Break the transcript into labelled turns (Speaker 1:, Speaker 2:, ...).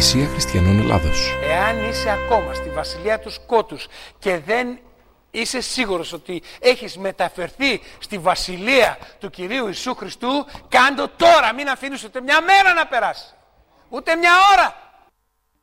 Speaker 1: Εκκλησία Χριστιανών Ελλάδος.
Speaker 2: Εάν είσαι ακόμα στη βασιλεία του σκότους και δεν είσαι σίγουρος ότι έχεις μεταφερθεί στη βασιλεία του Κυρίου Ιησού Χριστού, κάντο τώρα, μην αφήνεις ούτε μια μέρα να περάσει, ούτε μια ώρα.